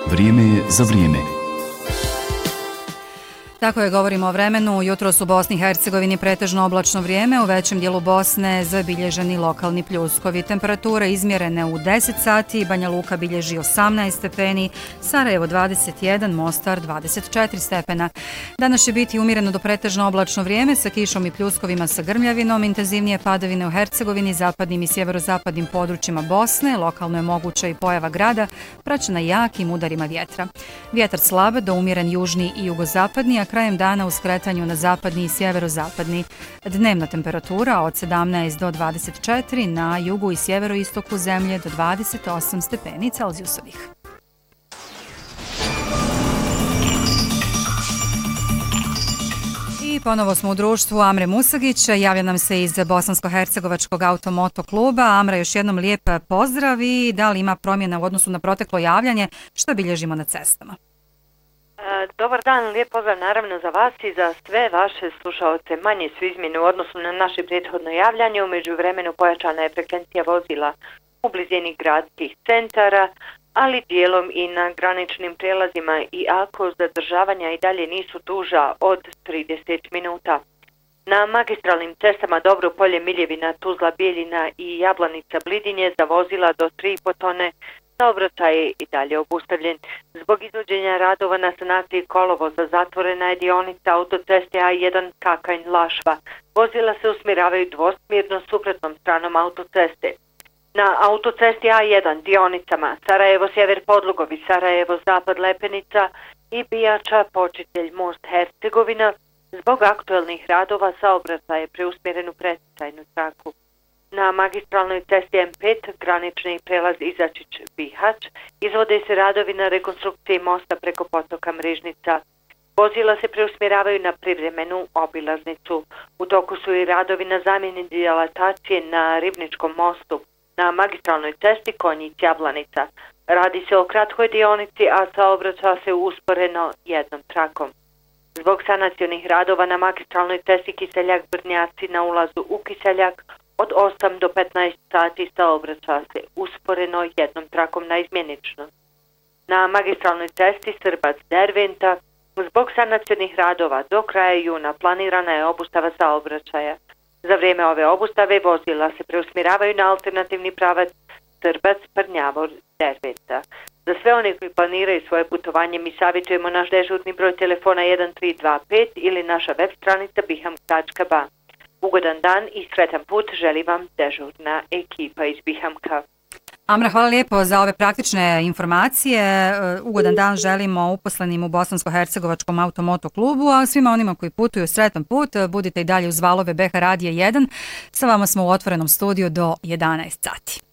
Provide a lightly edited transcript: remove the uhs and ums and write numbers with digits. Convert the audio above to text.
Vrijeme je za vrijeme. Tako je, govorimo o vremenu. Jutros u Bosni i Hercegovini pretežno oblačno vrijeme, u većem dijelu Bosne zabilježeni lokalni pljuskovi. Temperature izmjerene u 10 sati, Banja Luka bilježi 18 stepeni, Sarajevo 21, Mostar 24 stepena. Danas će biti umjereno do pretežno oblačno vrijeme sa kišom i pljuskovima sa grmljavinom, intenzivnije padavine u Hercegovini, zapadnim i sjeverozapadnim područjima Bosne, lokalno je moguća i pojava grada, praćena jakim udarima vjetra. Vjetar slab do umjeren južni i jugozapadni, a krajem dana u skretanju na zapadni i sjeverozapadni. Dnevna temperatura od 17 do 24, na jugu i sjeveroistoku zemlje do 28 stepeni Celzijusovih. I ponovo smo u društvu Amre Musagić, javlja nam se iz Bosansko-hercegovačkog automoto kluba. Amra, još jednom lijep pozdrav i da li ima promjena u odnosu na proteklo javljanje, što bilježimo na cestama? Dobar dan, lijep pozdrav naravno za vas i za sve vaše slušaoce. Manje su izmjene u odnosu na naše prethodno javljanje, u međuvremenu pojačana je frekvencija vozila u blizini gradskih centara, ali dijelom i na graničnim prijelazima, iako zadržavanja i dalje nisu duža od 30 minuta. Na magistralnim cestama Dobro Polje, Miljevina, Tuzla, Bijeljina i Jablanica, Blidinje za vozila do 3,5 tone saobraćaj je i dalje obustavljen. Zbog izvođenja radova na sanaciji kolovoza zatvorena je dionica autoceste A1 Kakanj-Lašva. Vozila se usmjeravaju dvosmjerno suprotnom stranom autoceste. Na autocesti A1 dionicama Sarajevo-Sjever Podlugovi, Sarajevo-Zapad Lepenica i Bijača Počitelj Most Hercegovina, zbog aktuelnih radova saobraćaj je preusmjeren u presjecajnu traku. Na magistralnoj cesti M5, granični prelaz Izačić-Bihać, izvode se radovi na rekonstrukciji mosta preko potoka Mrižnica. Vozila se preusmjeravaju na privremenu obilaznicu. U toku su i radovi na zamjeni dilatacije na Ribničkom mostu. Na magistralnoj cesti Konjic-Jablanica. Radi se o kratkoj dionici, a saobraća se usporeno jednom trakom. Zbog sanacionih radova na magistralnoj cesti Kiseljak-Brnjaci na ulazu u Kiseljak, od 8 do 15 sati saobraća se usporeno jednom trakom naizmjenično. Na magistralnoj cesti Srbac-Derventa zbog sanacionih radova do kraja juna planirana je obustava saobraćaja. Za vrijeme ove obustave vozila se preusmjeravaju na alternativni pravac Srbac-Prnjavor-Derventa. Za sve one koji planiraju svoje putovanje mi savjetujemo naš dežurni broj telefona 1325 ili naša web stranica biham.ba. Ugodan dan i sretan put želi vam dežurna ekipa iz Bihamka. Amra, hvala lijepo za ove praktične informacije. Ugodan dan želimo uposlenim u Bosansko-hercegovačkom automoto klubu, a svima onima koji putuju sretan put, budite i dalje uz valove BH Radija 1. Sa vama smo u otvorenom studiju do 11 sati.